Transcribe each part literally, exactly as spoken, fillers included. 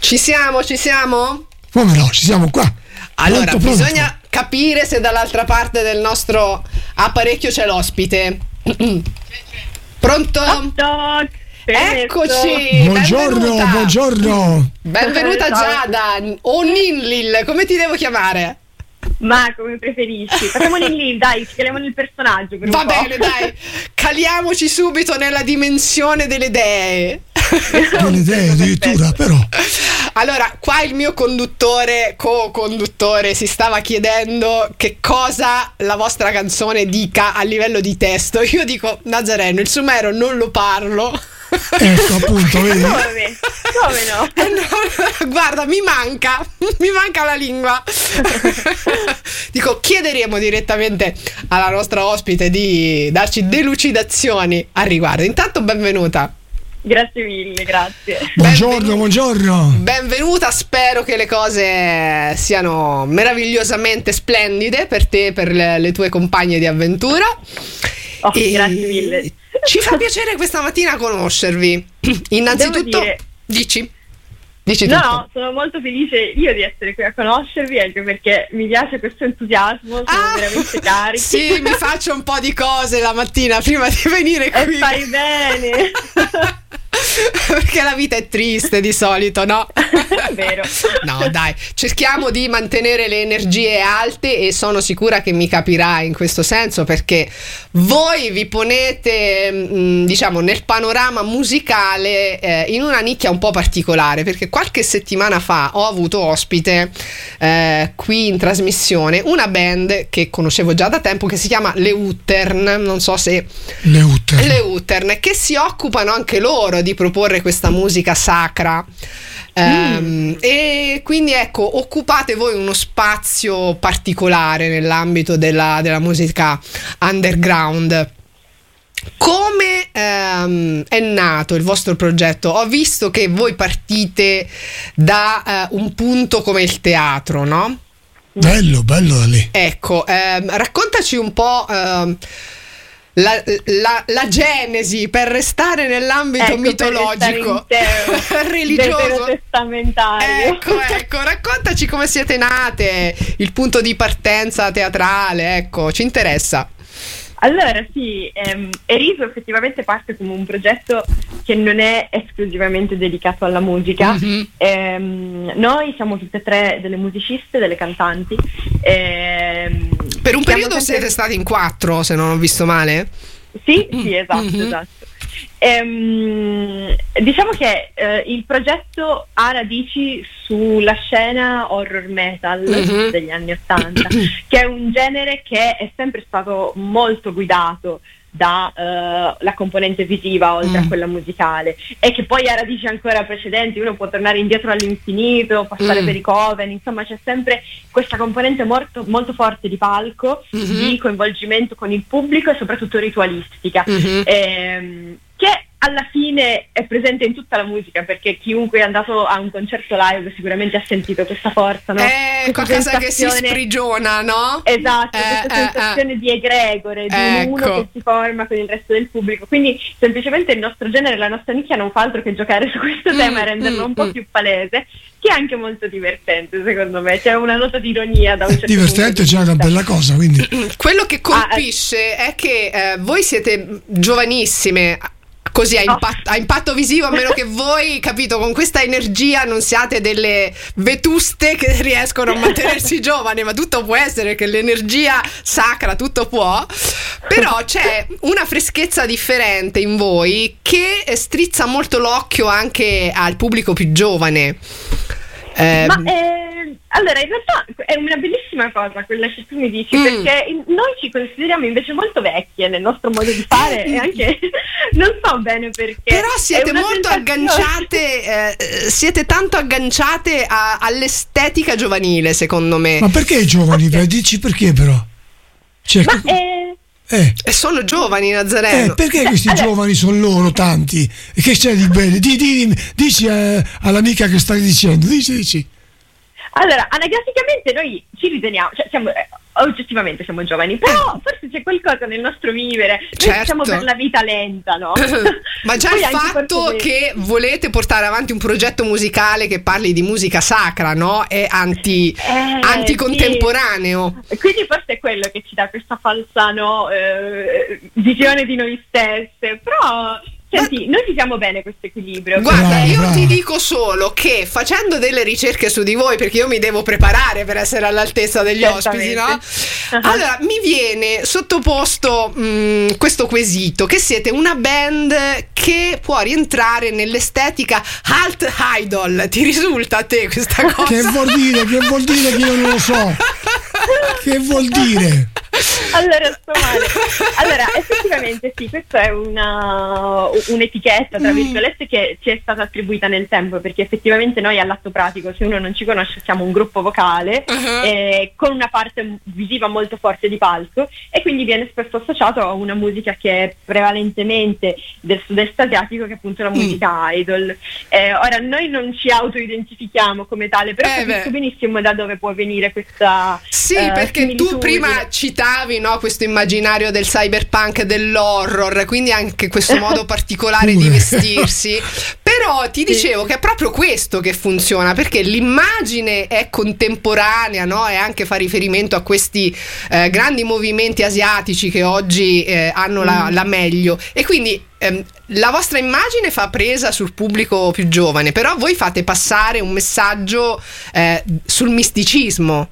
Ci siamo, ci siamo? Come no, ci siamo qua. Allora, pronto, bisogna pronto. capire se dall'altra parte del nostro apparecchio c'è l'ospite. Pronto? Eccoci. Buongiorno, benvenuta. buongiorno. Benvenuta Giada o Ninlil, come ti devo chiamare? Ma come preferisci? Facciamo Ninlil, dai, ci caliamo nel personaggio per un Va po'. bene, dai, caliamoci subito nella dimensione delle dee. Delle idee addirittura, però. Allora, qua il mio conduttore, co-conduttore, si stava chiedendo che cosa la vostra canzone dica a livello di testo. Io dico, Nazareno, il sumero non lo parlo. Ecco, appunto, vedi? Come? Come no? Eh no, guarda, mi manca, mi manca la lingua. Dico, chiederemo direttamente alla nostra ospite di darci delucidazioni al riguardo. Intanto, benvenuta. Grazie mille, grazie. Buongiorno, Benvenuta. buongiorno. Benvenuta, spero che le cose siano meravigliosamente splendide per te e per le, le tue compagne di avventura. Oh, E grazie mille. Ci fa piacere questa mattina conoscervi. Innanzitutto, Devo dire- dici? Dici No, tutto. no, sono molto felice io di essere qui a conoscervi, anche perché mi piace questo entusiasmo, sono Ah, veramente carichi. sì, mi faccio un po' di cose la mattina prima di venire E qui. fai bene. Perché la vita è triste di solito, no? È vero. No, dai, cerchiamo di mantenere le energie alte e sono sicura che mi capirai in questo senso, perché voi vi ponete, mh, diciamo, nel panorama musicale eh, in una nicchia un po' particolare, perché qualche settimana fa ho avuto ospite eh, qui in trasmissione una band che conoscevo già da tempo, che si chiama Le Uttern, non so se Le Utter. le Uttern, che si occupano anche loro di proporre questa musica sacra. Ehm, e quindi ecco, occupate voi uno spazio particolare nell'ambito della, della musica underground. Come ehm, è nato il vostro progetto? Ho visto che voi partite da eh, un punto come il teatro, no? Bello, bello da lì. Ecco, ehm, raccontaci un po' ehm, la, la, la genesi, per restare nell'ambito Ecco, mitologico, per restare in religioso. veterotestamentario. Ecco, ecco, raccontaci come siete nate, il punto di partenza teatrale, ecco, ci interessa. Allora sì, ehm, Eriso effettivamente parte come un progetto che non è esclusivamente dedicato alla musica. Mhm. Ehm, noi siamo tutte e tre delle musiciste, delle cantanti. Ehm, Per un siamo periodo sempre- siete stati in quattro, se non ho visto male? Sì, sì, esatto, Mhm. esatto. Ehm, diciamo che eh, il progetto ha radici sulla scena horror metal Mhm. degli anni Ottanta, che è un genere che è sempre stato molto guidato da eh, la componente visiva oltre Mm. a quella musicale, e che poi ha radici ancora precedenti. Uno può tornare indietro all'infinito, passare Mm. per i Coven, insomma c'è sempre questa componente molto, molto forte di palco, Mhm. di coinvolgimento con il pubblico e soprattutto ritualistica. Mhm. Ehm, che alla fine è presente in tutta la musica, perché chiunque è andato a un concerto live sicuramente ha sentito questa forza, no? È Questa qualcosa che si sensazione- sprigiona, no? Esatto, Eh, questa eh, sensazione di egregore, di Ecco. uno che si forma con il resto del pubblico. Quindi semplicemente il nostro genere, la nostra nicchia non fa altro che giocare su questo Mm, tema e renderlo mm, un po' mm. più palese, che è anche molto divertente secondo me. C'è una nota di ironia da un certo Divertente, punto di c'è una vista. bella cosa, quindi. Quello che colpisce è che eh, voi siete giovanissime, così a, No. impatto, a impatto visivo, a meno che voi, capito, con questa energia non siate delle vetuste che riescono a mantenersi giovani, ma tutto può essere, che l'energia sacra tutto può, però c'è una freschezza differente in voi che strizza molto l'occhio anche al pubblico più giovane. Eh, Ma eh, allora in realtà è una bellissima cosa quella che tu mi dici, Mm. perché in- noi ci consideriamo invece molto vecchie nel nostro modo di fare e anche non so bene perché. Però siete è una molto sensazione- agganciate, eh, siete tanto agganciate a- all'estetica giovanile, secondo me. Ma perché i giovani? Beh, dici perché però? Cioè, Ma eh, eh, E sono giovani, Nazareno. eh, perché questi allora- giovani sono loro tanti? E che c'è di bene? Di, di- dici eh, all'amica che stai dicendo, dici, dici. allora anagraficamente noi ci riteniamo, cioè siamo, eh, oggettivamente siamo giovani, però forse c'è qualcosa nel nostro vivere, certo. Noi siamo per la vita lenta, no? Ma già il fatto che volete portare avanti un progetto musicale che parli di musica sacra, no? È anti, eh, anticontemporaneo. Sì. Quindi forse è quello che ci dà questa falsa, no, eh, visione di noi stesse, però... Senti, noi viviamo bene questo equilibrio. Guarda, bravo, io bravo. ti dico solo che facendo delle ricerche su di voi, perché io mi devo preparare per essere all'altezza degli ospiti, no? Uh-huh. Allora, mi viene sottoposto mh, questo quesito, che siete una band che può rientrare nell'estetica alt idol. Ti risulta a te questa cosa? Che vuol dire? Che vuol dire che io non lo so? Che vuol dire? Allora, sto male. Allora, effettivamente sì, questa è una, un'etichetta, tra virgolette, che ci è stata attribuita nel tempo, perché effettivamente noi all'atto pratico, se uno non ci conosce, siamo un gruppo vocale uh-huh. eh, con una parte visiva molto forte di palco, e quindi viene spesso associato a una musica che è prevalentemente del sud-est asiatico, che è appunto la musica mm. idol. Eh, ora, noi non ci autoidentifichiamo come tale, però eh capisco beh. benissimo da dove può venire questa Sì, uh, perché tu prima citavi, no, questo immaginario del cyberpunk e dell'horror, quindi anche questo modo particolare di vestirsi. Però ti dicevo che è proprio questo che funziona, perché l'immagine è contemporanea, no? E anche fa riferimento a questi eh, grandi movimenti asiatici che oggi eh, hanno la, la meglio, e quindi ehm, la vostra immagine fa presa sul pubblico più giovane, però voi fate passare un messaggio eh, sul misticismo.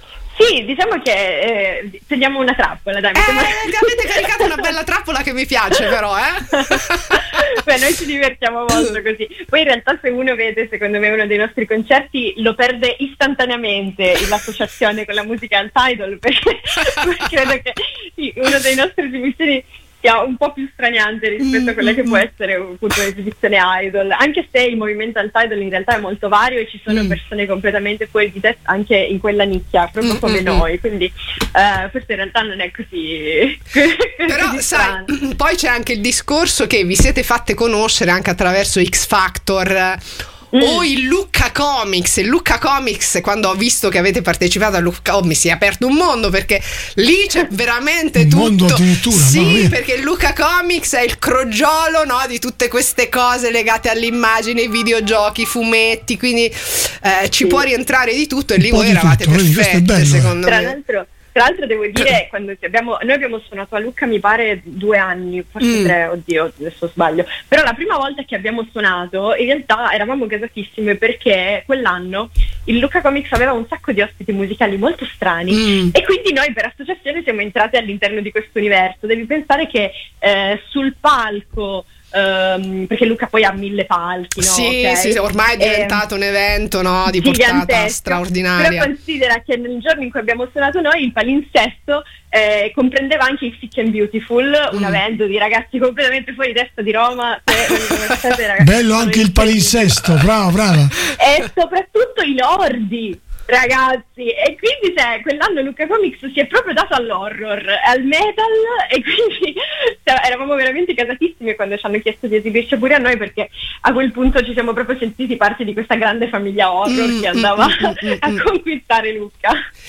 Sì, diciamo che eh, teniamo una trappola, dai. Eh, avete caricato una bella trappola che mi piace, però, eh? Beh, noi ci divertiamo molto così. Poi in realtà, se uno vede, secondo me, uno dei nostri concerti, lo perde istantaneamente l'associazione con la musica alt-idol, perché credo che sì, uno dei nostri esibizioni sia un po' più straniante rispetto a quella che può essere appunto un'esibizione idol, anche se il movimento alt-idol in realtà è molto vario e ci sono mm. persone completamente fuori di testa anche in quella nicchia, proprio mm, come mm, noi, quindi uh, questo in realtà non è così. Però così sai, poi c'è anche il discorso che vi siete fatte conoscere anche attraverso X Factor Mm. o il Lucca Comics. Il Lucca Comics, quando ho visto che avete partecipato a Lucca, oh, mi si è aperto un mondo, perché lì c'è veramente un tutto. Mondo addirittura, sì, perché il Lucca Comics è il crogiolo, no, di tutte queste cose legate all'immagine, i videogiochi, i fumetti, quindi eh, ci sì. può rientrare di tutto, e lì voi eravate tutto, perfette, bello, secondo Tra me. l'altro Tra l'altro devo dire, quando abbiamo, noi abbiamo suonato a Lucca mi pare due anni, forse mm. tre, oddio, adesso sbaglio, però la prima volta che abbiamo suonato in realtà eravamo gasatissime, perché quell'anno il Lucca Comics aveva un sacco di ospiti musicali molto strani mm. e quindi noi per associazione siamo entrate all'interno di questo universo. Devi pensare che eh, sul palco, Um, perché Lucca poi ha mille palchi, no? Sì, okay? sì, ormai è diventato eh, un evento, no, di portata straordinaria. Però considera che nel giorno in cui abbiamo suonato noi il palinsesto eh, comprendeva anche i Sick and Beautiful, mm. un evento di ragazzi completamente fuori testa di Roma. Ragazzi, bello anche il palinsesto, brava, brava. E soprattutto i lordi, ragazzi, e quindi cioè, quell'anno Lucca Comics si è proprio dato all'horror, al metal, e quindi cioè, eravamo veramente casatissimi quando ci hanno chiesto di esibirci pure a noi, perché a quel punto ci siamo proprio sentiti parte di questa grande famiglia horror mm, che andava mm, mm, a mm. conquistare Lucca.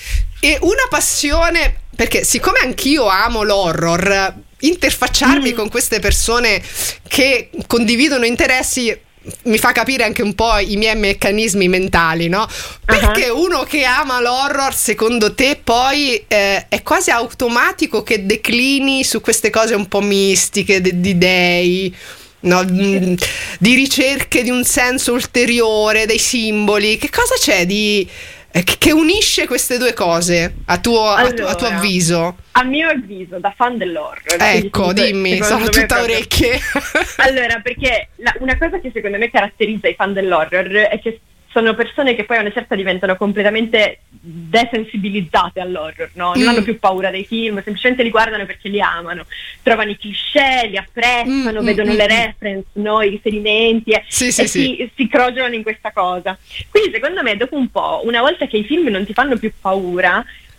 E una passione, perché siccome anch'io amo l'horror, interfacciarmi mm. con queste persone che condividono interessi mi fa capire anche un po' i miei meccanismi mentali, no? Perché uh-huh. uno che ama l'horror, secondo te, poi eh, è quasi automatico che declini su queste cose un po' mistiche, de- di dei, no? Di ricerche di un senso ulteriore, dei simboli. Che cosa c'è di eh, che unisce queste due cose a tuo, allora, a, tu, a tuo avviso? A mio avviso, da fan dell'horror. Ecco, dimmi, sono tutta orecchie. Allora, perché la, una cosa che secondo me caratterizza i fan dell'horror è che sono persone che poi a una certa diventano completamente desensibilizzate all'horror, no? Non mm. hanno più paura dei film, semplicemente li guardano perché li amano, trovano i cliché, li apprezzano, mm, vedono mm, le reference, no? I riferimenti eh, sì, sì, e sì. Si, si crogiolano in questa cosa. Quindi secondo me dopo un po', una volta che i film non ti fanno più paura,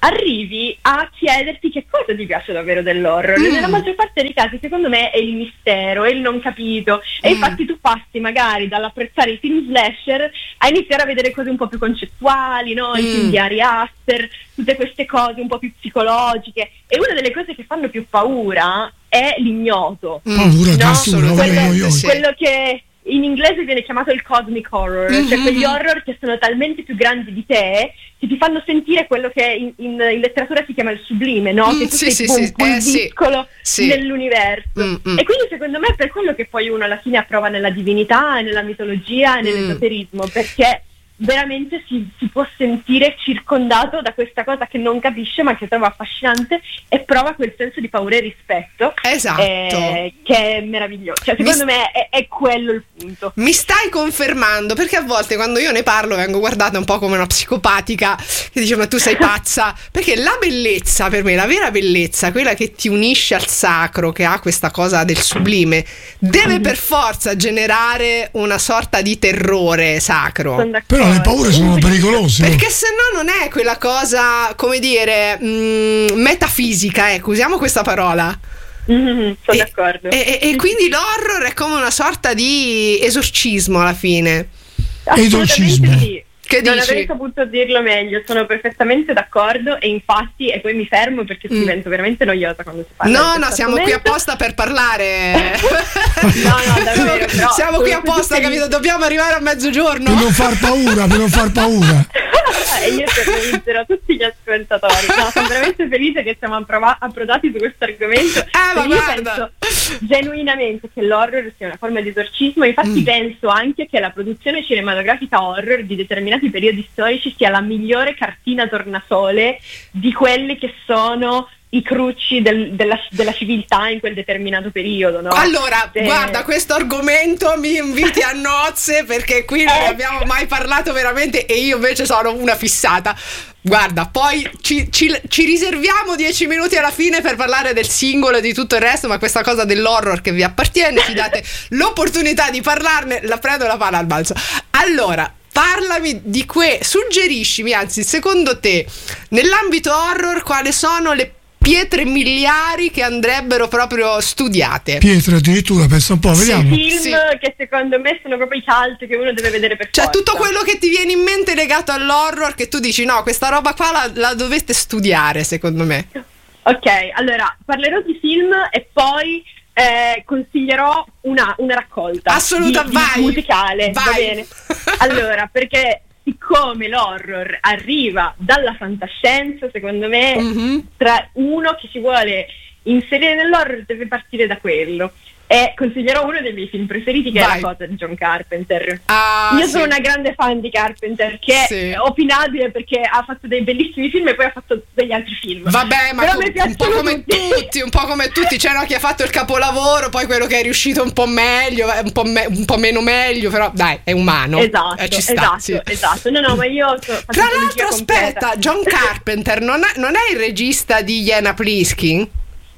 arrivi a chiederti che cosa ti piace davvero dell'horror. Mm. Nella maggior parte dei casi, secondo me, è il mistero, è il non capito. E mm. infatti tu passi magari dall'apprezzare i film slasher a iniziare a vedere cose un po' più concettuali, no? I mm. film di Ari Aster, tutte queste cose un po' più psicologiche. E una delle cose che fanno più paura è l'ignoto. Mm. Paura, no? solo quello, quello che in inglese viene chiamato il cosmic horror, mm-hmm. cioè quegli horror che sono talmente più grandi di te che ti fanno sentire quello che in, in, in letteratura si chiama il sublime, no? Mm, che tu sì, sei sì, un sì. pulviscolo eh, sì. nell'universo. Mm-hmm. E quindi secondo me è per quello che poi uno alla fine approva nella divinità, nella mitologia e nell'esoterismo, mm. perché veramente si, si può sentire circondato da questa cosa che non capisce ma che trova affascinante e prova quel senso di paura e rispetto, esatto, eh, che è meraviglioso. Cioè, secondo mi me è, è quello il punto. Mi stai confermando, perché a volte quando io ne parlo vengo guardata un po' come una psicopatica che dice ma tu sei pazza, perché la bellezza, per me la vera bellezza, quella che ti unisce al sacro, che ha questa cosa del sublime, deve per forza generare una sorta di terrore sacro. Però le paure sono pericolose, perché se no non è quella cosa, come dire, mh, metafisica, ecco, usiamo questa parola. Mm-hmm, sono e, d'accordo. E, e, e quindi l'horror è come una sorta di esorcismo alla fine. Esorcismo. Sì. Che non dici? avrei saputo dirlo meglio, sono perfettamente d'accordo e infatti, e poi mi fermo perché mm. divento veramente noiosa quando si parla. No, no, siamo qui apposta per parlare. no, no, davvero. Però, siamo qui apposta, capito? Dobbiamo arrivare a mezzogiorno. Per non far paura, per non far paura. E io terrorizzo tutti gli ascoltatori. No, sono veramente felice che siamo approva- approdati su questo argomento. Eh, ma io guarda. penso genuinamente che l'horror sia una forma di esorcismo. Infatti mm. penso anche che la produzione cinematografica horror di determinati periodi storici sia la migliore cartina tornasole di quelli che sono i crucci del, della, della civiltà in quel determinato periodo, no? Allora, Se... guarda, questo argomento mi inviti a nozze, perché qui non ne abbiamo mai parlato veramente e io invece sono una fissata. Guarda, poi ci, ci, ci riserviamo dieci minuti alla fine per parlare del singolo e di tutto il resto, ma questa cosa dell'horror che vi appartiene, ci date l'opportunità di parlarne, la prendo la palla al balzo. Allora, parlami di que, suggeriscimi, anzi, secondo te, nell'ambito horror, quali sono le pietre miliari che andrebbero proprio studiate? Pietre addirittura, pensa un po', vediamo. Sì, film sì. che secondo me sono proprio i cult che uno deve vedere per cioè, forza. tutto quello che ti viene in mente legato all'horror, che tu dici no, questa roba qua la, la dovete studiare, secondo me. Ok, allora, parlerò di film e poi Eh, consiglierò una, una raccolta assolutamente, di, di musicale, vai. Va bene? Allora, perché siccome l'horror arriva dalla fantascienza, secondo me mm-hmm. tra uno che si vuole inserire nell'horror deve partire da quello. E consiglierò uno dei miei film preferiti, che Vai. è La cosa di John Carpenter. Ah, Io sì. sono una grande fan di Carpenter, che sì. è opinabile perché ha fatto dei bellissimi film e poi ha fatto degli altri film. Vabbè, ma Però co- un po' come tutti. tutti, un po' come tutti. C'era chi ha fatto il capolavoro, poi quello che è riuscito un po' meglio, un po', me- un po' meno meglio, però dai, è umano. Esatto, eh, ci sta, esatto, sì. esatto. No, no, ma io so, Tra l'altro, aspetta, John Carpenter non è, non è il regista di Jena Pliskin?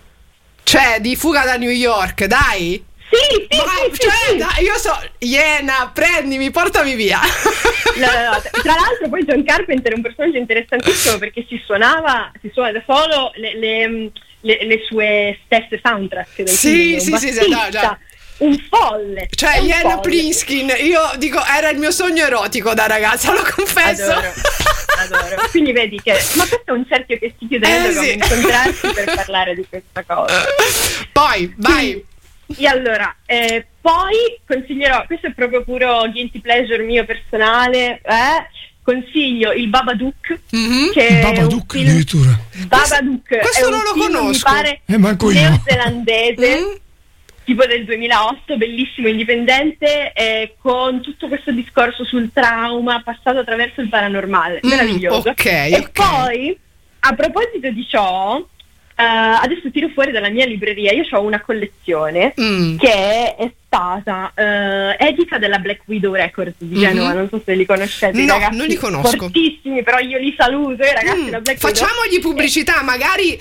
Cioè, di Fuga da New York, dai? Sì, sì, ma, sì, cioè, sì, dai, io so, Iena, prendimi, portami via. No, no, no. Tra l'altro poi John Carpenter è un personaggio interessantissimo perché si suonava, si suona da solo le, le, le, le sue stesse soundtrack del sì, film. Sì, sì, sì, no, già. Un folle. Cioè, Jena Pliskin, io dico, era il mio sogno erotico da ragazza, lo confesso. Adoro, adoro. Quindi vedi che, ma questo è un cerchio che si chiude, eh, come sì. incontrarsi per parlare di questa cosa. Poi, vai. Sì. E allora, eh, poi consiglierò, questo è proprio puro guilty pleasure mio personale, eh? Consiglio il Babadook, mm-hmm. che il Babadook film, addirittura. Babadook questo è non un lo film, conosco. mi pare eh, manco io. neozelandese, mm. tipo del duemilaotto, bellissimo, indipendente, eh, con tutto questo discorso sul trauma passato attraverso il paranormale, mm, meraviglioso. Ok, e ok. poi, a proposito di ciò, Uh, adesso tiro fuori dalla mia libreria, io ho una collezione mm. che è stata uh, edita dalla Black Widow Records di Genova, mm-hmm. non so se li conoscete. No, ragazzi, non li conosco. Fortissimi, però io li saluto, i ragazzi mm. della Black Facciamogli Widow. pubblicità, magari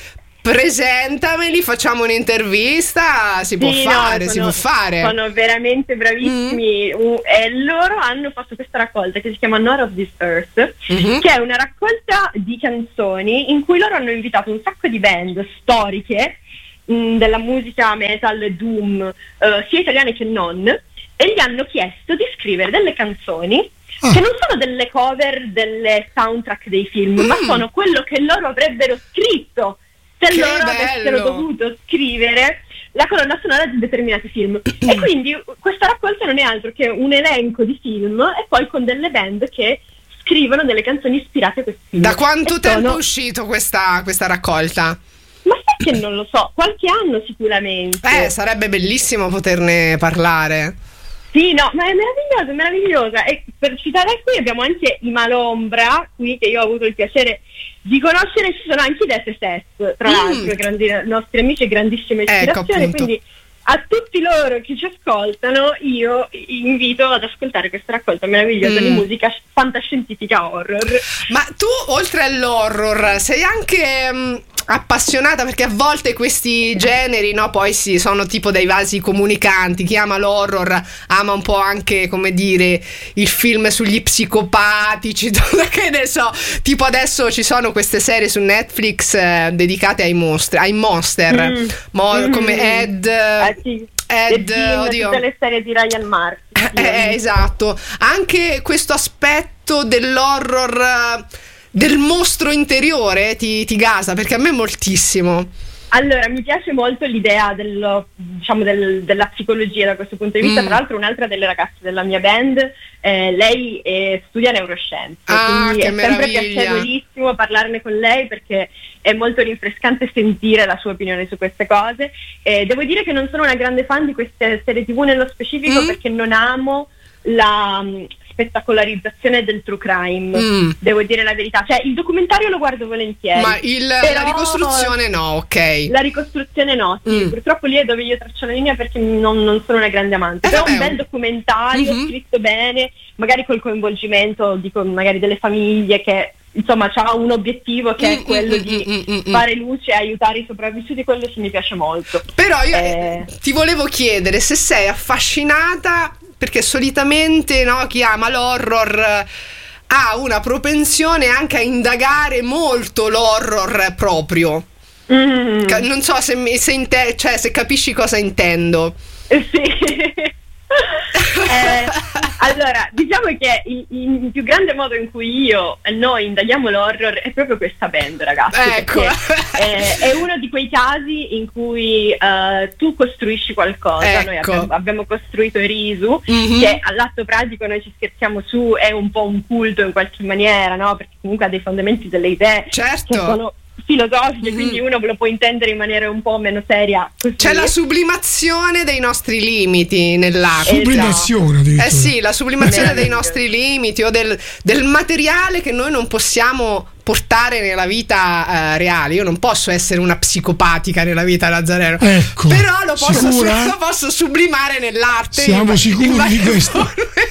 presentameli, facciamo un'intervista, si può Sì, fare, no, si sono, può fare. Sono veramente bravissimi mm. uh, e loro hanno fatto questa raccolta che si chiama Not of This Earth, mm-hmm. che è una raccolta di canzoni in cui loro hanno invitato un sacco di band storiche mh, della musica metal, doom, uh, sia italiane che non, e gli hanno chiesto di scrivere delle canzoni ah. che non sono delle cover delle soundtrack dei film, mm. ma sono quello che loro avrebbero scritto se che loro bello. avessero dovuto scrivere la colonna sonora di determinati film. E quindi questa raccolta non è altro che un elenco di film e poi con delle band che scrivono delle canzoni ispirate a questi film. Da quanto e tempo sono... è uscito questa, questa raccolta? Ma sai che non lo so, qualche anno sicuramente. Eh, sarebbe bellissimo poterne parlare. Sì, no, ma è meravigliosa, è meravigliosa. E per citare qui abbiamo anche i Malombra, qui che io ho avuto il piacere di conoscere, ci sono anche i Death Set, tra mm. l'altro, grandi, nostri amici e grandissime ispirazioni, ecco, quindi a tutti loro che ci ascoltano io invito ad ascoltare questa raccolta meravigliosa mm. di musica fantascientifica horror. Ma tu, oltre all'horror, sei anche mh, appassionata, perché a volte questi generi, no, poi sì, sono tipo dei vasi comunicanti. Chi ama l'horror ama un po' anche, come dire, il film sugli psicopatici, che ne so, tipo adesso ci sono queste serie su Netflix eh, dedicate ai mostri, ai monster, mm. Mo- mm. come Ed eh, sì. Ed, Jim, oddio. tutte le serie di Ryan Murphy. Eh, esatto, anche questo aspetto dell'horror, del mostro interiore ti, ti gasa, perché a me moltissimo. Allora, mi piace molto l'idea dello, diciamo, del, della psicologia da questo punto di vista. Mm. Tra l'altro un'altra delle ragazze della mia band, eh, lei eh, studia neuroscienze, ah, quindi che è meraviglia. sempre piacevolissimo parlarne con lei, perché è molto rinfrescante sentire la sua opinione su queste cose. Eh, devo dire che non sono una grande fan di queste serie tivù nello specifico, mm. perché non amo la um, spettacolarizzazione del true crime, mm. devo dire la verità. Cioè, il documentario lo guardo volentieri, ma il, la ricostruzione no, ok. La ricostruzione no, sì. Mm. Purtroppo lì è dove io traccio la linea, perché non, non sono una grande amante. Eh, però vabbè. Un bel documentario mm-hmm. scritto bene, magari col coinvolgimento dico, magari delle famiglie, che insomma c'ha un obiettivo che mm, è quello mm, di mm, mm, fare luce e aiutare i sopravvissuti. Quello sì, mi piace molto. Però io eh... ti volevo chiedere se sei affascinata, perché solitamente, no, chi ama l'horror ha una propensione anche a indagare molto l'horror proprio. Mm. Non so se, se, inte- cioè, se capisci cosa intendo. Eh, sì. eh, allora, diciamo che il, il più grande modo in cui io e noi indaghiamo l'horror è proprio questa band, ragazzi. Ecco. È, è uno di quei casi in cui uh, tu costruisci qualcosa. Ecco. Noi abbiamo, abbiamo costruito Erisu, mm-hmm. che all'atto pratico noi ci scherziamo su, è un po' un culto in qualche maniera, no? Perché comunque ha dei fondamenti, delle idee, certo, che sono filosofiche, mm. quindi uno lo può intendere in maniera un po' meno seria così. C'è la sublimazione dei nostri limiti nell'arte. Sublimazione, eh sì, la sublimazione dei nostri limiti o del, del materiale che noi non possiamo portare nella vita uh, reale. Io non posso essere una psicopatica nella vita, Lazzareno, ecco, però lo posso, su, lo posso sublimare nell'arte. Siamo in, sicuri in di questo.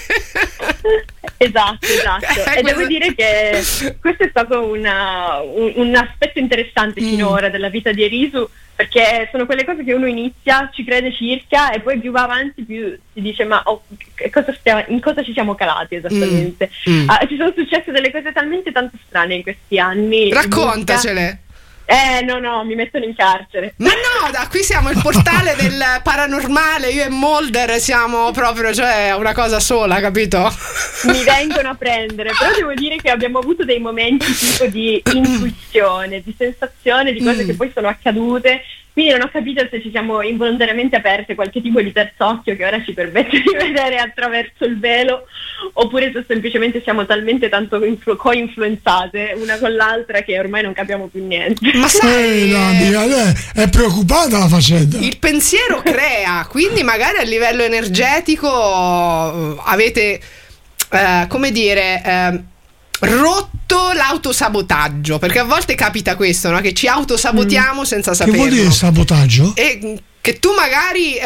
Esatto, esatto. E devo dire che questo è stato una, un, un aspetto interessante finora mm. della vita di Erisu, perché sono quelle cose che uno inizia, ci crede circa, e poi più va avanti più si dice ma oh, cosa stiamo, in cosa ci siamo calati esattamente. Mm. Mm. Ah, ci sono successe delle cose talmente tanto strane in questi anni. Raccontacele. Eh no no, mi mettono in carcere. Ma no, da qui siamo il portale del paranormale, io e Mulder siamo proprio, cioè, una cosa sola, capito? Mi vengono a prendere, però devo dire che abbiamo avuto dei momenti tipo di intuizione, di sensazione di cose mm. che poi sono accadute. Quindi non ho capito se ci siamo involontariamente aperte qualche tipo di terzo occhio che ora ci permette di vedere attraverso il velo, oppure se semplicemente siamo talmente tanto influ- co-influenzate una con l'altra che ormai non capiamo più niente. Ma sai, eh, è preoccupata la faccenda. Il pensiero crea, quindi magari a livello energetico avete, eh, come dire... Eh, rotto l'autosabotaggio, perché a volte capita questo, no? Che ci autosabotiamo mm. senza saperlo. Che vuol dire sabotaggio? E che tu magari eh,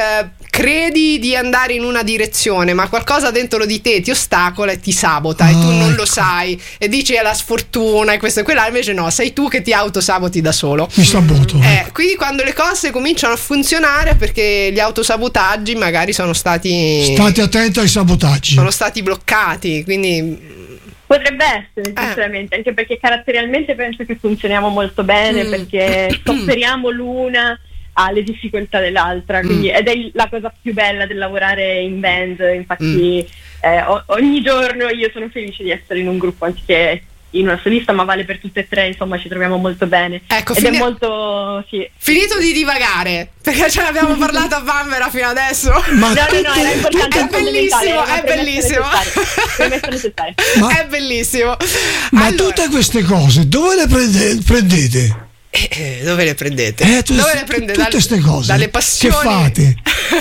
credi di andare in una direzione, ma qualcosa dentro di te ti ostacola e ti sabota, Ah, e tu non ecco. lo sai e dici è la sfortuna e questo e quella, invece no, sei tu che ti autosaboti da solo. Mi saboto. Eh, quindi quando le cose cominciano a funzionare, perché gli autosabotaggi magari sono stati State attenti ai sabotaggi. sono stati bloccati, quindi Potrebbe essere, sinceramente, anche perché caratterialmente penso che funzioniamo molto bene, Mm. perché soffriamo l'una alle difficoltà dell'altra, quindi, ed è il- la cosa più bella del lavorare in band. Infatti eh, o- ogni giorno io sono felice di essere in un gruppo anziché in una solista, ma vale per tutte e tre, insomma ci troviamo molto bene. Ecco, ed fini- è molto, sì. finito di divagare, perché ce l'abbiamo parlato a Vanvera fino adesso. Ma No, no, no, tutte- era importante, È era fondamentale, bellissimo, era una è premessa bellissimo. necessaria, premessa necessaria. Ma- È bellissimo. Ma Allora, tutte queste cose dove le prende- prendete? eh, eh, dove le prendete? Eh, tu- dove le prendete? tutte queste cose. Dalle Che passioni. fate?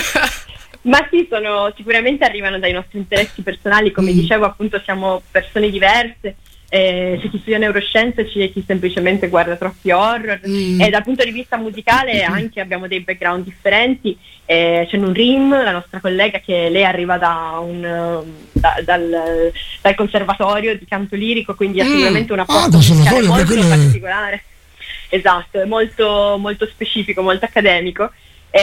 Ma sì, sono, sicuramente arrivano dai nostri interessi personali, come Mm. dicevo, appunto siamo persone diverse, eh, c'è chi studia neuroscienze, c'è chi semplicemente guarda troppi horror, Mm. e dal punto di vista musicale anche abbiamo dei background differenti. Eh, c'è Nunrim, la nostra collega, che lei arriva da un, eh, da- dal, dal conservatorio di canto lirico, quindi ha Mm. sicuramente un Ah, approccio musicale conservatorio, molto beh, quello è- particolare. Esatto, è molto, molto specifico, molto accademico.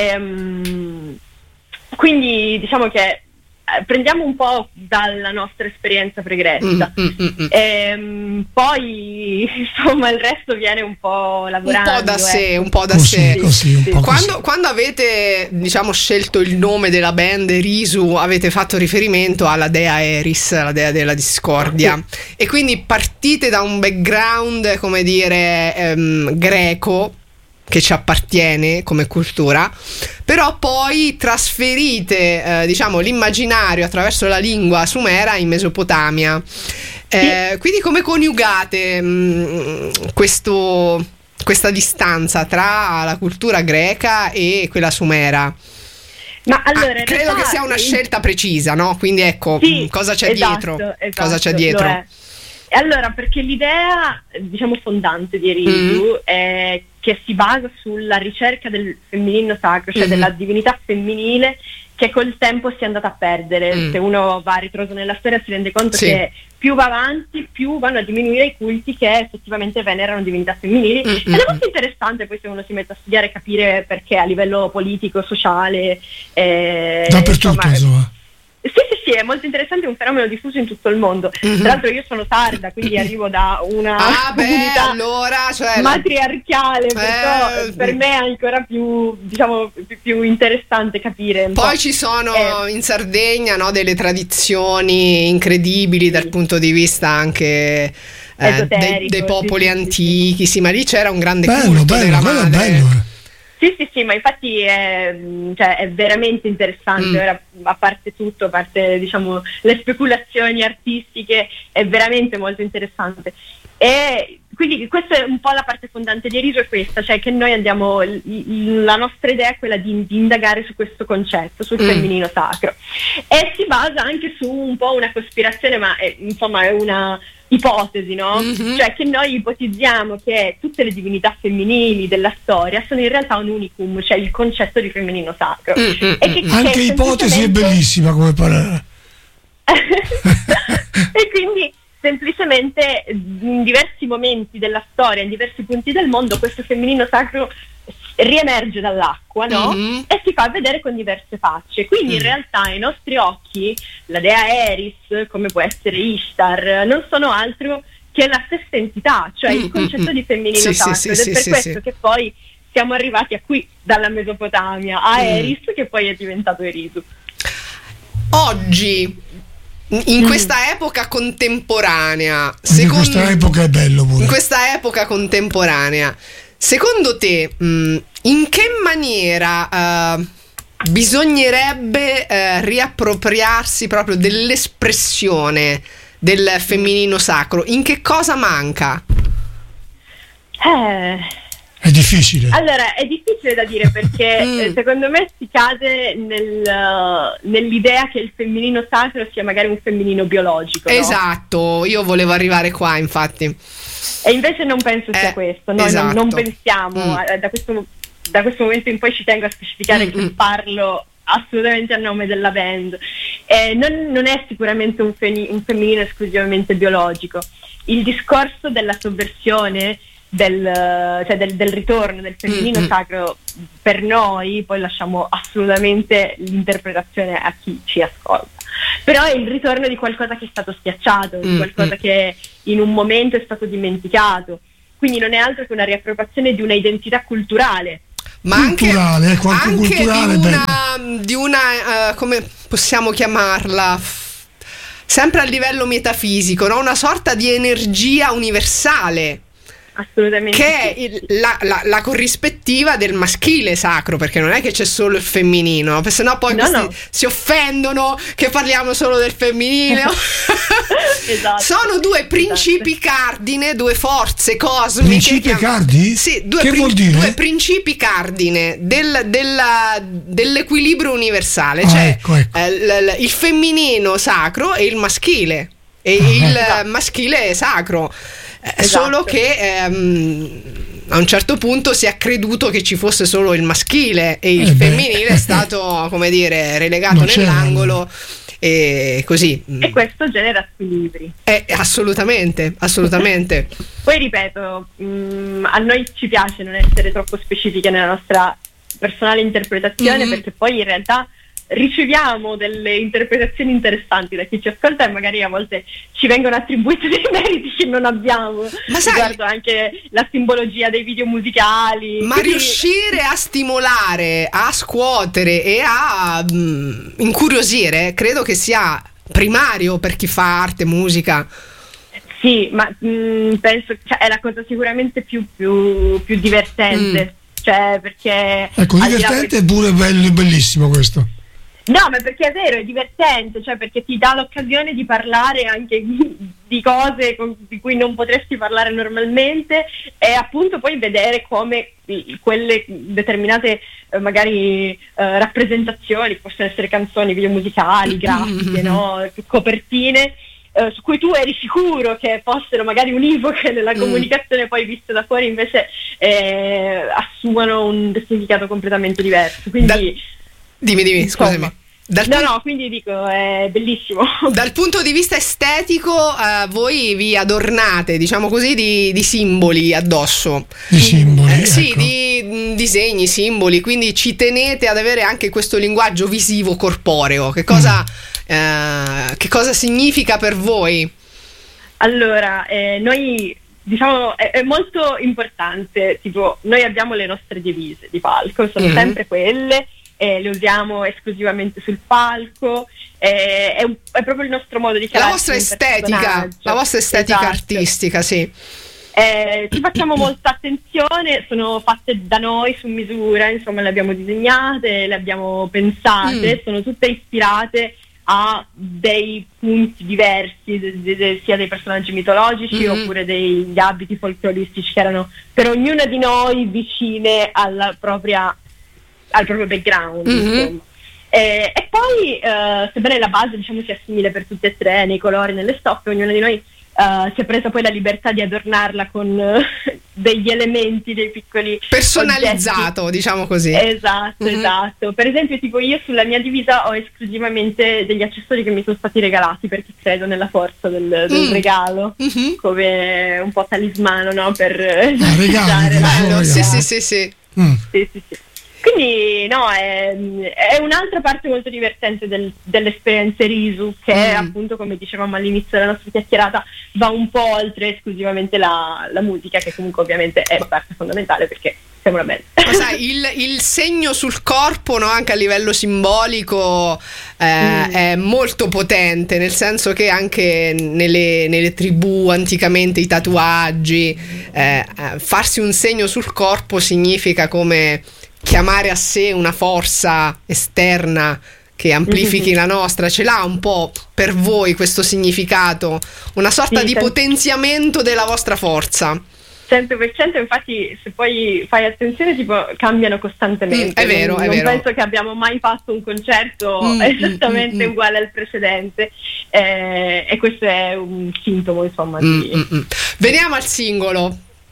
Ehm, quindi diciamo che eh, prendiamo un po' dalla nostra esperienza pregressa. Mm, mm, mm, mm. Ehm, poi insomma il resto viene un po' Un lavorando. po' da sé, ecco. un po' da Così, sé. così, un Sì. po' Quando, così. quando avete, diciamo, scelto il nome della band Erisu, avete fatto riferimento alla dea Eris, la dea della discordia, e quindi partite da un background, come dire, ehm, greco, che ci appartiene come cultura, però poi trasferite, eh, diciamo, l'immaginario attraverso la lingua sumera in Mesopotamia. Eh, quindi come coniugate mh, questo, questa distanza tra la cultura greca e quella sumera? Ma allora, Ah, in credo realtà- che sia una scelta precisa, no? Quindi ecco, Sì, mh, cosa c'è esatto, dietro? esatto, Cosa c'è lo dietro? è. E allora, perché l'idea, diciamo, fondante di Erisu Mm. è che si basa sulla ricerca del femminile sacro, cioè Mm. della divinità femminile, che col tempo si è andata a perdere. Mm. Se uno va a ritroso nella storia si rende conto Sì. che più va avanti, più vanno a diminuire i culti che effettivamente venerano divinità femminili. Mm, Ed mm, è molto interessante poi, se uno si mette a studiare, capire perché a livello politico, sociale, eh, Dappertutto, insomma. Sì, sì, sì, è molto interessante, è un fenomeno diffuso in tutto il mondo. Mhm. Tra l'altro io sono sarda, quindi arrivo da una Ah, beh, comunità allora, cioè, la- matriarcale, perciò Eh, per me è ancora più, diciamo, più, più interessante capire un Poi po'. ci sono Eh. in Sardegna, no, delle tradizioni incredibili dal Sì. punto di vista anche eh, dei, Esoterico, dei sì, popoli sì, sì, antichi, sì, ma lì c'era un grande Bello, culto bello, della quello è madre. bello. eh. Sì, sì, sì, ma infatti è, mh, cioè, è veramente interessante. Mm. Ora, a parte tutto, a parte, diciamo, le speculazioni artistiche, è veramente molto interessante. E quindi questa è un po' la parte fondante di Erisu, è questa, cioè che noi andiamo, l- l- la nostra idea è quella di, di indagare su questo concetto, sul Mm. femminino sacro, e si basa anche su un po' una cospirazione, ma è, insomma è una ipotesi, no? Mhm. Cioè che noi ipotizziamo che tutte le divinità femminili della storia sono in realtà un unicum, cioè il concetto di femminino sacro. Mm, mm, E che- mm. Anche che ipotesi è semplicemente- bellissima come parola. e quindi semplicemente in diversi momenti della storia, in diversi punti del mondo, questo femminino sacro riemerge dall'acqua, no? Mhm. E si fa vedere con diverse facce. Quindi in Mm. realtà ai nostri occhi la dea Eris, come può essere Ishtar, non sono altro che la stessa entità, cioè Mm, il concetto mm, di femminino sì, sì, sacro. sì, Ed è sì, per sì, questo sì. che poi siamo arrivati a qui, dalla Mesopotamia a Mm. Eris, che poi è diventato Erisu. Oggi, in questa epoca contemporanea, In secondo, questa epoca è bello pure. in questa epoca contemporanea, secondo te, mh, in che maniera eh, bisognerebbe eh, riappropriarsi proprio dell'espressione del femminino sacro? In che cosa manca? Eh... È difficile. Allora, è difficile da dire perché Mm. eh, secondo me si cade nel, uh, nell'idea che il femminino sacro sia magari un femminino biologico, no? Esatto, io volevo arrivare qua, infatti. E invece non penso sia Eh, questo, noi esatto. non, non pensiamo, Mm. eh, da, questo, da questo momento in poi ci tengo a specificare Mm, che mm. parlo assolutamente a nome della band. Eh, non, non è sicuramente un, feni- un femminino esclusivamente biologico. Il discorso della sovversione del, cioè del, del ritorno del femminino mm-hmm. sacro, per noi, poi lasciamo assolutamente l'interpretazione a chi ci ascolta, però è il ritorno di qualcosa che è stato schiacciato, mm-hmm. di qualcosa che in un momento è stato dimenticato, quindi non è altro che una riappropriazione di una identità culturale. Ma culturale, anche, quanto anche culturale, di una, di una uh, come possiamo chiamarla, sempre a livello metafisico, no? Una sorta di energia universale. Assolutamente. Che è il, la, la, la corrispettiva del maschile sacro, perché non è che c'è solo il femminino, se no poi no, questi no. si offendono che parliamo solo del femminile. Esatto. Sono due principi esatto. cardine, due forze cosmiche. Principi cardini? Sì, due, che prin- vuol dire? due principi cardine del, della, dell'equilibrio universale, ah, cioè ecco, ecco. Eh, l- l- il femminino sacro e il maschile, e ah, il esatto. maschile sacro. Esatto. Solo che ehm, a un certo punto si è creduto che ci fosse solo il maschile e il eh femminile è stato, come dire, relegato non nell'angolo e così. E questo genera squilibri. Eh, assolutamente, assolutamente. Poi ripeto, mh, a noi ci piace non essere troppo specifiche nella nostra personale interpretazione, mm-hmm. perché poi in realtà riceviamo delle interpretazioni interessanti da chi ci ascolta e magari a volte ci vengono attribuiti dei meriti che non abbiamo. Ma sai, riguardo anche la simbologia dei video musicali. Ma quindi... riuscire a stimolare, a scuotere e a mh, incuriosire, credo che sia primario per chi fa arte, musica. Sì, ma mh, penso che cioè, è la cosa sicuramente più, più, più divertente. Mm. Cioè, perché ecco, divertente e pure bello, bellissimo questo. No, ma perché è vero, è divertente, cioè perché ti dà l'occasione di parlare anche di cose con, di cui non potresti parlare normalmente e appunto poi vedere come quelle determinate eh, magari eh, rappresentazioni, possono essere canzoni, video musicali, grafiche, no? Copertine, eh, su cui tu eri sicuro che fossero magari univoche nella comunicazione, mm. poi viste da fuori invece eh, assumono un significato completamente diverso. Quindi... Da- Dimmi, dimmi, scusami. Dal no, no, quindi dico, è bellissimo. Dal punto di vista estetico, uh, voi vi adornate, diciamo così, di, di simboli addosso. Di simboli, eh, ecco. Sì, di mh, disegni, simboli, quindi ci tenete ad avere anche questo linguaggio visivo corporeo. Che cosa, mm. uh, che cosa significa per voi? Allora, eh, noi... diciamo è, è molto importante, tipo noi abbiamo le nostre divise di palco, sono mm. sempre quelle, eh, le usiamo esclusivamente sul palco, eh, è, un, è proprio il nostro modo di la vostra estetica, la vostra estetica esatto. artistica, sì. Eh, ci facciamo molta attenzione, sono fatte da noi su misura, insomma le abbiamo disegnate, le abbiamo pensate, mm. sono tutte ispirate a dei punti diversi, de, de, de, sia dei personaggi mitologici mm-hmm. oppure degli abiti folcloristici che erano per ognuna di noi vicine alla propria, al proprio background. Mm-hmm. Insomma. E, e poi, eh, sebbene la base diciamo sia simile per tutte e tre, nei colori, nelle stoffe, ognuna di noi Uh, si è presa poi la libertà di adornarla con uh, degli elementi, dei piccoli personalizzato oggetti. Diciamo così. Esatto, mm-hmm. esatto. Per esempio tipo io sulla mia divisa ho esclusivamente degli accessori che mi sono stati regalati perché credo nella forza del, del mm. regalo, mm-hmm. come un po' talismano, no? Per ah, regalo, la... sì, sì, sì, sì. Mm. sì, sì, sì. Quindi no, è, è un'altra parte molto divertente del, dell'esperienza Risu, che mm. appunto, come dicevamo all'inizio della nostra chiacchierata, va un po' oltre esclusivamente la, la musica, che comunque ovviamente è parte fondamentale perché siamo una band. Ma sai, il, il segno sul corpo, no, anche a livello simbolico eh, mm. è molto potente, nel senso che anche nelle, nelle tribù anticamente i tatuaggi, eh, farsi un segno sul corpo significa come chiamare a sé una forza esterna che amplifichi mm-hmm. la nostra. Ce l'ha un po' per voi questo significato, una sorta sì, di cento potenziamento della vostra forza. cento per cento, infatti se poi fai attenzione tipo cambiano costantemente. Mm, è vero, non, è non vero. penso che abbiamo mai fatto un concerto mm, esattamente mm, uguale mm. al precedente, eh, e questo è un sintomo insomma mm, di... mm, mm. Veniamo al singolo.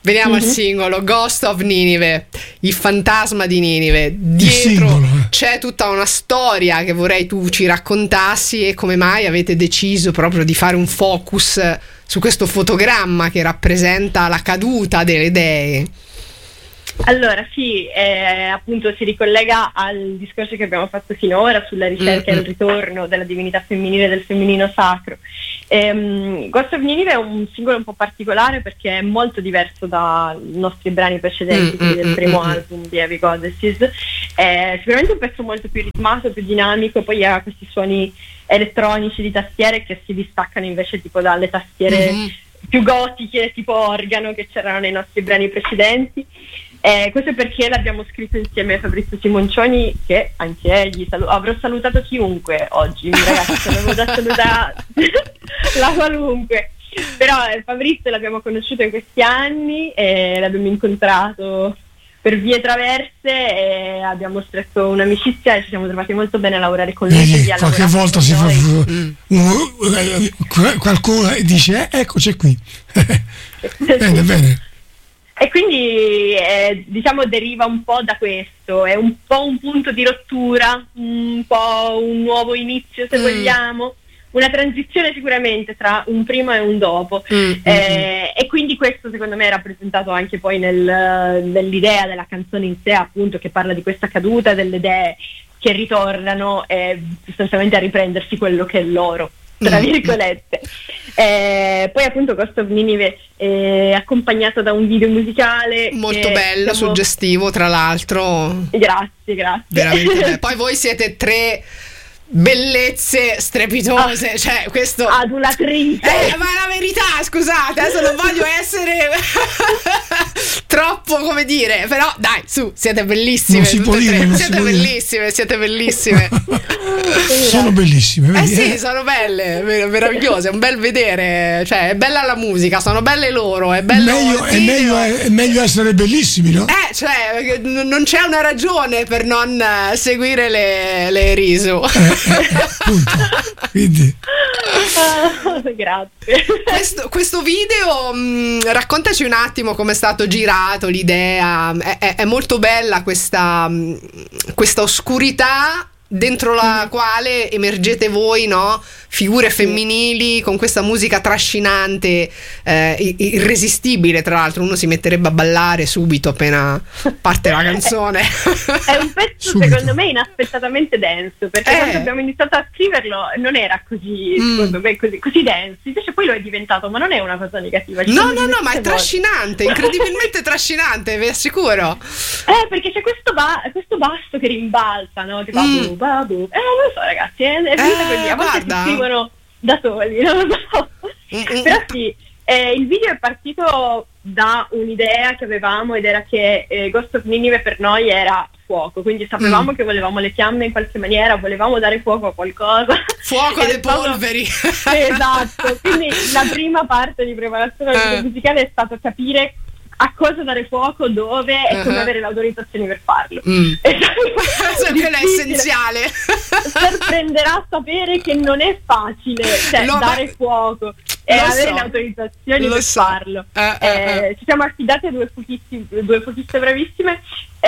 Veniamo Mm-hmm. al singolo Ghost of Ninive, il fantasma di Ninive. Dietro singolo, eh. c'è tutta una storia che vorrei tu ci raccontassi, e come mai avete deciso proprio di fare un focus su questo fotogramma che rappresenta la caduta delle dee. Allora sì, eh, appunto si ricollega al discorso che abbiamo fatto finora sulla ricerca Mm-hmm. e il ritorno della divinità femminile e del femminino sacro. Ehm, Ghost of Ninive è un singolo un po' particolare perché è molto diverso dai nostri brani precedenti, quelli del primo Mm-hmm. album di Heavy Goddesses. È sicuramente un pezzo molto più ritmato, più dinamico, poi ha questi suoni elettronici di tastiere che si distaccano invece tipo dalle tastiere Mm-hmm. più gotiche, tipo organo, che c'erano nei nostri brani precedenti. Eh, questo è perché l'abbiamo scritto insieme a Fabrizio Simoncioni, che anche egli salu- avrò salutato chiunque oggi, ragazzi, avevo già salutato la qualunque, però eh, Fabrizio l'abbiamo conosciuto in questi anni e l'abbiamo incontrato per vie traverse e abbiamo stretto un'amicizia e ci siamo trovati molto bene a lavorare con lui. Vedi, quindi ha qualche lavorato volta con si fa noi. fu- Mm. un- eh, qu- qualcuno dice eh, ecco c'è qui. Bene, bene. E quindi eh, diciamo deriva un po' da questo, è un po' un punto di rottura, un po' un nuovo inizio se Mm. vogliamo, una transizione sicuramente tra un prima e un dopo. Mm, Eh, e quindi questo secondo me è rappresentato anche poi nel- nell'idea della canzone in sé, appunto, che parla di questa caduta delle idee che ritornano eh, sostanzialmente a riprendersi quello che è loro, tra virgolette. Eh, poi appunto Ghost of Ninive è accompagnato da un video musicale Molto che bello, siamo- suggestivo tra l'altro. Grazie, grazie. Veramente bello. Poi voi siete tre bellezze strepitose, cioè questo Adulatrice. Eh, ma è la verità, scusate, adesso non voglio essere troppo, come dire, però dai, su, siete bellissime, Non si può tutte e dire, tre. non si Siete può dire. bellissime, siete bellissime. Sono bellissime, Eh vedi? sì, sono belle, mer- meravigliose, è un bel vedere, cioè è bella la musica, sono belle loro, è bello meglio, il è, video. meglio, è meglio essere bellissimi, no? Eh, cioè, n- non c'è una ragione per non eh, seguire le, le Risu. Appunto. Quindi Ah, grazie. Questo, questo video, mh, raccontaci un attimo come è stato girato, l'idea. È, è- è molto bella questa, mh, questa oscurità dentro la quale emergete voi, no? Figure femminili con questa musica trascinante, eh, i- irresistibile, tra l'altro uno si metterebbe a ballare subito appena parte la canzone. È un pezzo Subito. secondo me inaspettatamente denso, perché Eh. quando abbiamo iniziato a scriverlo non era così, Mm. secondo me, così, così denso, invece poi lo è diventato, ma non è una cosa negativa. ci No, sono no, no, ma è diverse volte. trascinante, incredibilmente trascinante, vi assicuro. Eh, perché c'è questo, ba- questo basso che rimbalza, no? Che fa Mm. bu, ba, bu. Eh, non lo so, ragazzi, è, è finita Eh, così. A volte guarda. si scrivono da soli, non lo so. Mm, mm, Però sì, eh, il video è partito da un'idea che avevamo ed era che eh, Ghost of Ninive per noi era fuoco, quindi sapevamo Mm. che volevamo le fiamme in qualche maniera, volevamo dare fuoco a qualcosa. Fuoco Ed alle è stato- polveri. Esatto, quindi la prima parte di preparazione del video Eh. musicale è stato capire a cosa dare fuoco, dove e come Uh-huh. avere l'autorizzazione per farlo. Mm. È stato Quello è difficile. essenziale. Sorprenderà a sapere che non è facile, cioè Lo- dare fuoco e lo avere so. le autorizzazioni Lo per so. farlo. Eh, eh, Eh, eh. Ci siamo affidati a due fochisti, due fochiste bravissime,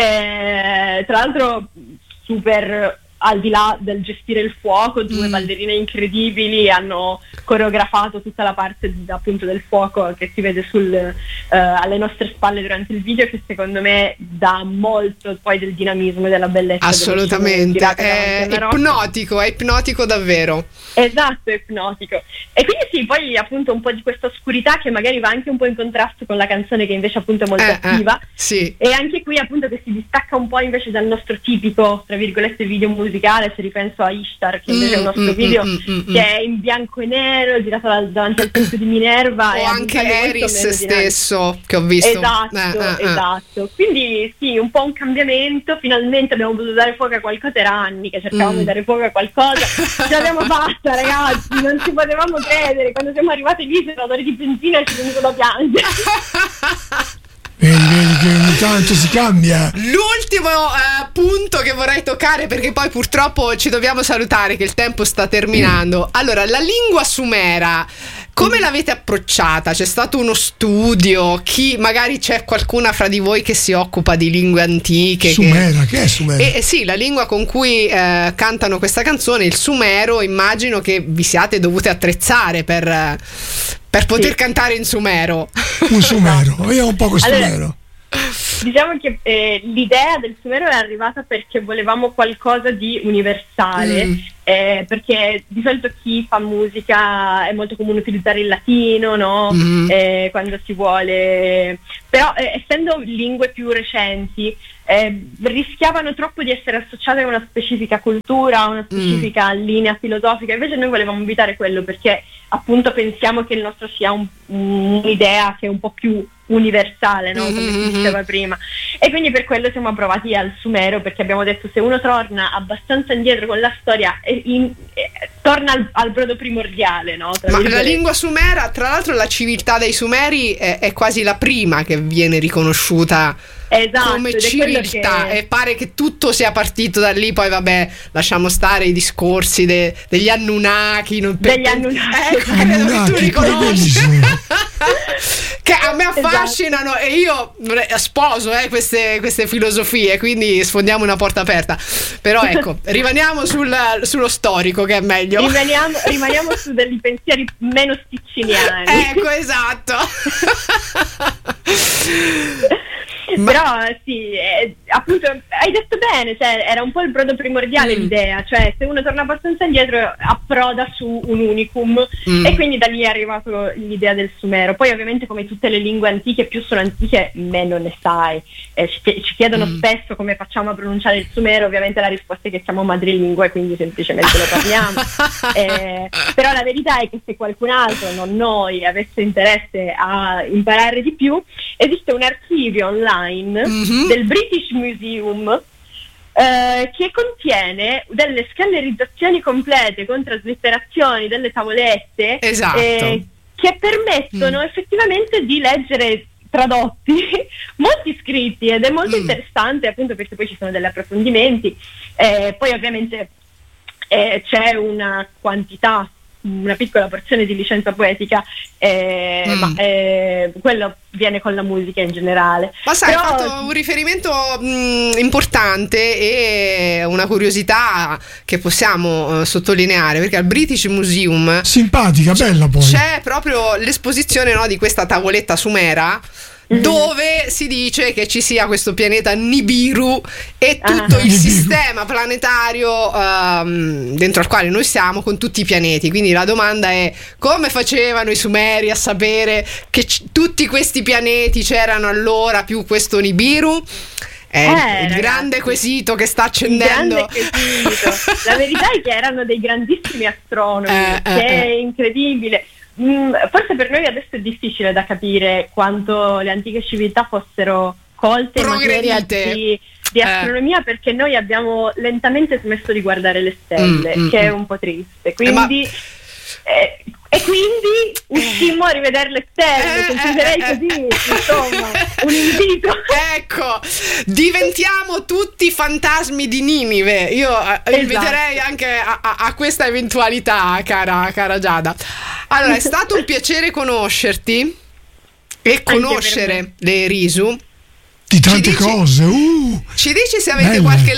eh, tra l'altro super al di là del gestire il fuoco, due Mm. ballerine incredibili hanno coreografato tutta la parte di- appunto del fuoco che si vede sul, eh, alle nostre spalle durante il video, che secondo me dà molto poi del dinamismo e della bellezza. delle scene Assolutamente, girate è davanti alla roccia. ipnotico, è ipnotico davvero. Esatto, è ipnotico. E quindi sì, poi appunto un po' di questa oscurità che magari va anche un po' in contrasto con la canzone, che invece appunto è molto Eh, eh, attiva. sì. E anche qui appunto che si distacca un po' invece dal nostro tipico, tra virgolette, video musicale, se ripenso a Ishtar, che invece è un Mm, nostro mm, video mm, mm, mm. che è in bianco e nero, girato dal- davanti al tempio di Minerva. e O ad un anche taglio molto Eris meno dinamico. stesso che ho visto. Esatto, Eh, eh, eh. esatto. Quindi sì, un po' un cambiamento. Finalmente abbiamo potuto dare fuoco a qualcosa, era anni che cercavamo Mm. di dare fuoco a qualcosa. Ce l'abbiamo fatta, ragazzi, non ci potevamo credere. Quando siamo arrivati lì, senatore di benzina, ci è venuto da piangere. vedi, vedi che ogni tanto si cambia. L'ultimo eh, punto che vorrei toccare, perché poi purtroppo ci dobbiamo salutare che il tempo sta terminando. Allora, la lingua sumera come l'avete approcciata? C'è stato uno studio? Chi, magari c'è qualcuna fra di voi che si occupa di lingue antiche? Sumera, che, che è Sumera? Eh, eh, sì, la lingua con cui eh, cantano questa canzone, il sumero. Immagino che vi siate dovute attrezzare per, eh, per poter sì. cantare in sumero. Un sumero, vediamo un po' questo allora, sumero. Diciamo che eh, l'idea del sumero è arrivata perché volevamo qualcosa di universale, mm. eh, perché di solito chi fa musica è molto comune utilizzare il latino, no? Mm. Eh, quando si vuole, però eh, essendo lingue più recenti eh, rischiavano troppo di essere associate a una specifica cultura, a una specifica mm. linea filosofica. Invece noi volevamo evitare quello, perché appunto pensiamo che il nostro sia un, un'idea che è un po' più universale, no? Come si diceva prima, e quindi per quello siamo approvati al sumero, perché abbiamo detto, se uno torna abbastanza indietro con la storia e in, e, torna al, al brodo primordiale, no? Ma la lingua sumera, tra l'altro la civiltà dei sumeri è, è quasi la prima che viene riconosciuta, esatto, come civiltà, che... e pare che tutto sia partito da lì. Poi vabbè, lasciamo stare i discorsi de, degli Anunnaki, non degli per... Anunnaki, ecco, Anunnaki, tu riconosci che a me affascinano, esatto. E io sposo eh, queste, queste filosofie, quindi sfondiamo una porta aperta. Però ecco, rimaniamo sul, sullo storico, che è meglio. Rimaniamo, rimaniamo su dei pensieri meno sticciniani. Ecco, esatto. Ma... Però sì, eh, appunto hai detto bene, cioè, era un po' il brodo primordiale mm. l'idea, cioè se uno torna abbastanza indietro approda su un unicum, mm. e quindi da lì è arrivato l'idea del sumero. Poi ovviamente, come tutte le lingue antiche, più sono antiche meno ne sai, eh, ci, ci chiedono mm. spesso come facciamo a pronunciare il sumero. Ovviamente la risposta è che siamo madrelingua e quindi semplicemente lo parliamo. eh, però la verità è che se qualcun altro, non noi, avesse interesse a imparare di più, esiste un archivio online mm-hmm. del British Museum eh, che contiene delle scannerizzazioni complete con traslitterazioni delle tavolette, esatto. eh, che permettono mm. effettivamente di leggere tradotti molti scritti, ed è molto mm. interessante, appunto perché poi ci sono degli approfondimenti, eh, poi ovviamente eh, c'è una quantità, una piccola porzione di licenza poetica, eh, mm. ma eh, quello viene con la musica in generale. Ma sai, Però... hai fatto un riferimento mh, importante e una curiosità che possiamo uh, sottolineare, perché al British Museum, simpatica, bella, poi c'è proprio l'esposizione, no, di questa tavoletta sumera, mm-hmm. dove si dice che ci sia questo pianeta Nibiru e tutto ah. il Nibiru. sistema planetario um, dentro al quale noi siamo, con tutti i pianeti. Quindi la domanda è: come facevano i Sumeri a sapere che c- tutti questi pianeti c'erano allora, più questo Nibiru? È eh, il ragazzi, grande quesito che sta accendendo. La verità è che erano dei grandissimi astronomi, eh, che eh, è eh. incredibile. Mm, forse per noi adesso è difficile da capire quanto le antiche civiltà fossero colte in materia di, di astronomia, eh. perché noi abbiamo lentamente smesso di guardare le stelle, mm, che mm, è un po' triste. Quindi eh, ma... eh, e quindi uscimmo a rivedere le stelle, eh, considererei eh, così, eh, insomma, un invito. Ecco, diventiamo tutti fantasmi di Ninive. Io esatto. inviterei anche a, a, a questa eventualità, cara, cara Giada. Allora, è stato un piacere conoscerti e conoscere le Risu. Di tante dici, cose. Uh, ci dici se avete belle. qualche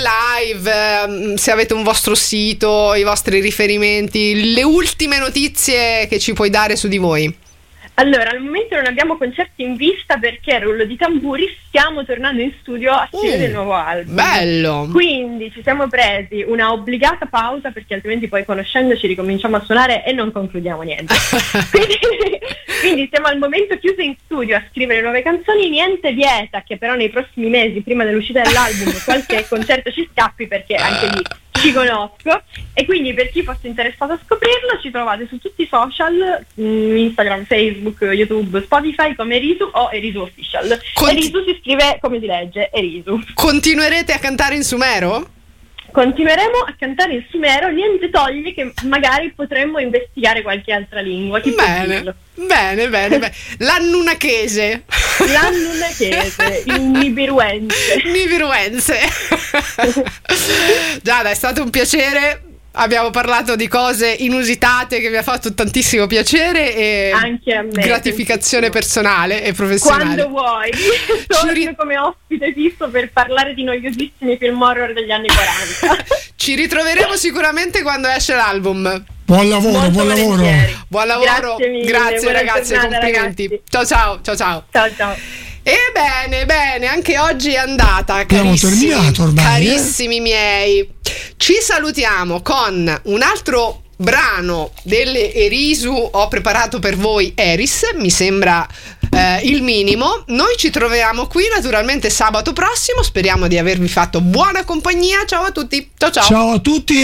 live, se avete un vostro sito, i vostri riferimenti, le ultime notizie che ci puoi dare su di voi? Allora, al momento non abbiamo concerti in vista, perché rullo di tamburi, stiamo tornando in studio a scrivere uh, il nuovo album. Bello! Quindi ci siamo presi una obbligata pausa, perché altrimenti poi, conoscendoci, ricominciamo a suonare e non concludiamo niente. quindi, quindi siamo al momento chiusi in studio a scrivere nuove canzoni. Niente vieta che però nei prossimi mesi, prima dell'uscita dell'album, qualche concerto ci scappi, perché anche lì ci conosco. E quindi, per chi fosse interessato a scoprirlo, ci trovate su tutti i social, Instagram, Facebook, YouTube, Spotify, come Erisu o Erisu Official. Conti- Erisu si scrive come si legge, Erisu. Continuerete a cantare in sumero? Continueremo a cantare in sumero, niente toglie che magari potremmo investigare qualche altra lingua. Chi bene, bene, bene, bene. L'annunachese. L'annunachese, il nibiruense. Nibiruense. Giada, è stato un piacere. abbiamo parlato di cose inusitate che mi ha fatto tantissimo piacere e anche a me, gratificazione personale e professionale. Quando vuoi, torno ri- come ospite fisso per parlare di noiosissimi film horror degli anni quaranta. Ci ritroveremo sicuramente quando esce l'album. Buon lavoro, Molto buon lavoro. volentieri. Buon lavoro, Grazie mille, grazie ragazzi, giornata, complimenti. Ragazzi. Ciao ciao, ciao ciao. Ciao ciao. E bene, bene, anche oggi è andata, Abbiamo carissimi, terminato ormai, carissimi eh? miei. Ci salutiamo con un altro brano delle Erisu. Ho preparato per voi Eris, mi sembra eh, il minimo. Noi ci troviamo qui naturalmente sabato prossimo. Speriamo di avervi fatto buona compagnia. Ciao a tutti. Ciao ciao. Ciao a tutti.